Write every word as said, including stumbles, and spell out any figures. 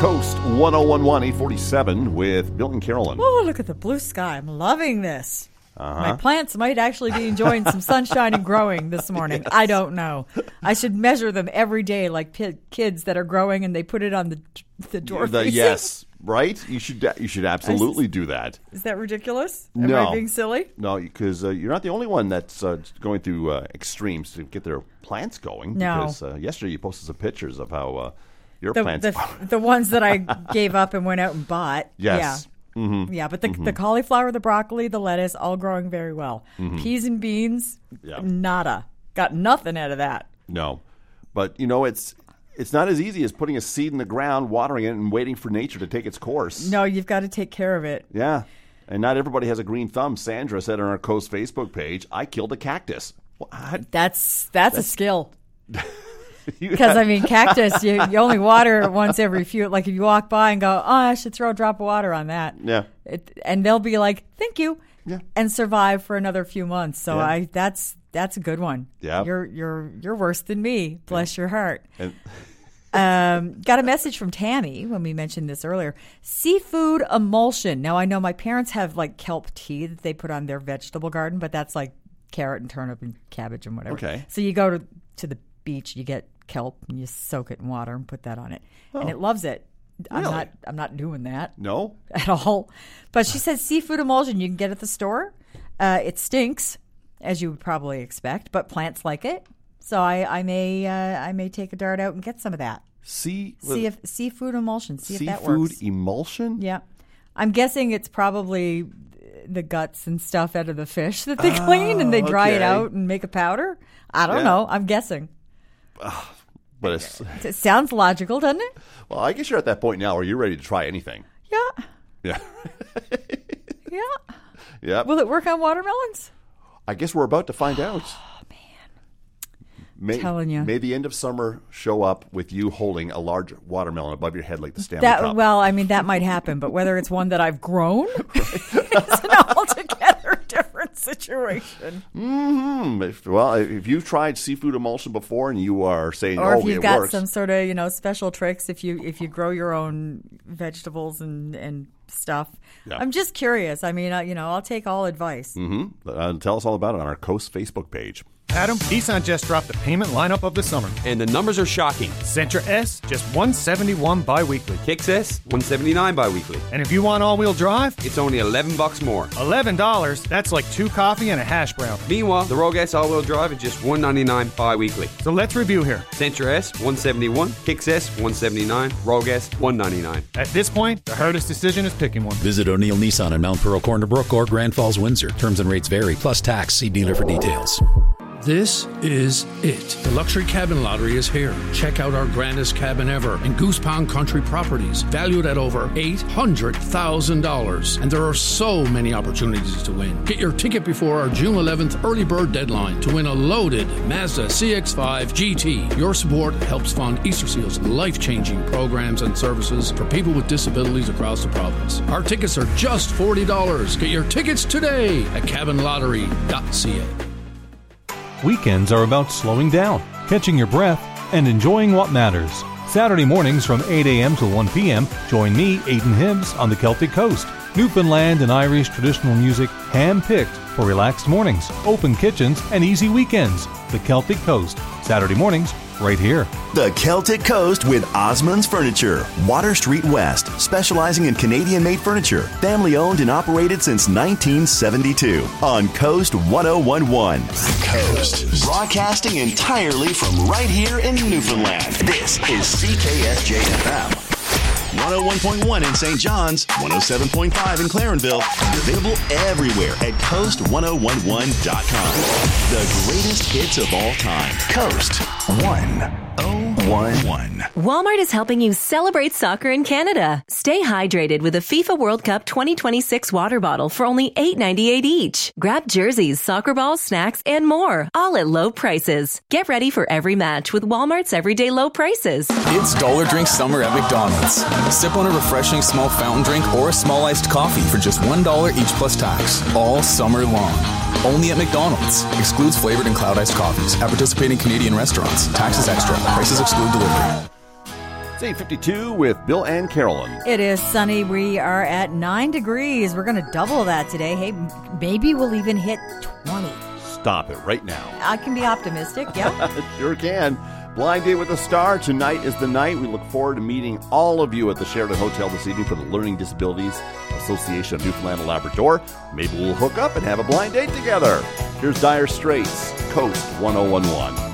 Coast one oh one one, eight forty-seven with Bill and Carolyn. Oh, look at the blue sky. I'm loving this. Uh-huh. My plants might actually be enjoying some sunshine and growing this morning. Yes. I don't know. I should measure them every day like p- kids that are growing and they put it on the the door the, facing. Yes, right? You should you should absolutely do that. Is that ridiculous? Am no. I being silly? No, because uh, you're not the only one that's uh, going through uh, extremes to get their plants going. No. Because uh, yesterday you posted some pictures of how uh, your the, plants... The, the ones that I gave up and went out and bought. Yes. Yeah. Mm-hmm. Yeah, but the, mm-hmm. the cauliflower, the broccoli, the lettuce, all growing very well. Mm-hmm. Peas and beans, yeah. nada. Got nothing out of that. No. But, you know, it's it's not as easy as putting a seed in the ground, watering it, and waiting for nature to take its course. No, you've got to take care of it. Yeah. And not everybody has a green thumb. Sandra said on our Coast Facebook page, I killed a cactus. What? That's, that's, that's a skill. Because, I mean, cactus, you, you only water it once every few. Like, if you walk by and go, oh, I should throw a drop of water on that. Yeah. It, and they'll be like, thank you. Yeah. And survive for another few months. So yeah. I that's that's a good one. Yeah. You're you're you're worse than me. Bless yeah. your heart. And- um, got a message from Tammy when we mentioned this earlier. Seafood emulsion. Now, I know my parents have, like, kelp tea that they put on their vegetable garden, but that's like carrot and turnip and cabbage and whatever. Okay. So you go to, to the beach, you get kelp and you soak it in water and put that on it. Oh. And it loves it. Really? I'm not I'm not doing that. No? At all. But she says seafood emulsion you can get at the store. Uh, it stinks, as you would probably expect, but plants like it. So I, I may uh, I may take a dart out and get some of that. See, see if seafood emulsion. See seafood if that works. Seafood emulsion? Yeah. I'm guessing it's probably the guts and stuff out of the fish that they oh, clean and they dry okay. it out and make a powder. I don't yeah. know. I'm guessing. Uh, but it's, it sounds logical, doesn't it? Well, I guess you're at that point now where you're ready to try anything. Yeah. Yeah. yeah. Yeah. Will it work on watermelons? I guess we're about to find out. Oh, man. May, telling you. May the end of summer show up with you holding a large watermelon above your head like the Stanley that, Cup. Well, I mean, that might happen, but whether it's one that I've grown is an altogether different situation. Mm-hmm. If, well, if you've tried seafood emulsion before and you are saying, or oh, if you've it got works. some sort of, you know, special tricks, if you if you grow your own vegetables and, and stuff. Yeah. I'm just curious. I mean, I, you know, I'll take all advice. Mm-hmm. Uh, tell us all about it on our Coast Facebook page. Adam, Nissan just dropped the payment lineup of the summer. And the numbers are shocking. Sentra S, just one hundred seventy-one bi-weekly. Kicks S, one hundred seventy-nine bi-weekly. And if you want all-wheel drive, it's only eleven bucks more. eleven dollars? That's like two coffee and a hash brown. Meanwhile, the Rogue S all-wheel drive is just one hundred ninety-nine bi-weekly. So let's review here. Sentra S, one hundred seventy-one. Kicks S, one hundred seventy-nine. Rogue S, one hundred ninety-nine. At this point, the hardest decision is picking one. Visit O'Neill Nissan in Mount Pearl, Corner Brook, or Grand Falls, Windsor. Terms and rates vary, plus tax. See dealer for details. This is it. The Luxury Cabin Lottery is here. Check out our grandest cabin ever in Goose Pond Country Properties, valued at over eight hundred thousand dollars. And there are so many opportunities to win. Get your ticket before our June eleventh early bird deadline to win a loaded Mazda C X five G T. Your support helps fund Easter Seal's life-changing programs and services for people with disabilities across the province. Our tickets are just forty dollars. Get your tickets today at cabin lottery dot c a. Weekends are about slowing down, catching your breath, and enjoying what matters. Saturday mornings from eight a.m. to one p.m., join me, Aidan Hibbs, on the Celtic Coast. Newfoundland and Irish traditional music hand-picked for relaxed mornings, open kitchens, and easy weekends. The Celtic Coast, Saturday mornings, right here. The Celtic Coast with Osmond's Furniture, Water Street West, specializing in Canadian-made furniture, family-owned and operated since nineteen seventy-two. On Coast one oh one one. Coast, broadcasting entirely from right here in Newfoundland. This is C K S J F M. one oh one point one in Saint John's, one oh seven point five in Clarenville, and available everywhere at coast one oh one one dot com. The greatest hits of all time. Coast one oh one one. Walmart is helping you celebrate soccer in Canada. Stay hydrated with a FIFA World Cup twenty twenty-six water bottle for only eight ninety-eight each. Grab jerseys, soccer balls, snacks, and more, all at low prices. Get ready for every match with Walmart's everyday low prices. It's Dollar Drink Summer at McDonald's. Sip on a refreshing small fountain drink or a small iced coffee for just one dollar each plus tax, all summer long. Only at McDonald's. Excludes flavored and cloud iced coffees at participating Canadian restaurants. Taxes extra. Prices exclude delivery. It's eight fifty-two with Bill and Carolyn. It is sunny. We are at nine degrees. We're going to double that today. Hey, maybe we'll even hit twenty. Stop it right now. I can be optimistic, yeah. Sure can. Blind Date with a Star. Tonight is the night. We look forward to meeting all of you at the Sheraton Hotel this evening for the Learning Disabilities Association of Newfoundland and Labrador. Maybe we'll hook up and have a blind date together. Here's Dire Straits, Coast one oh one one.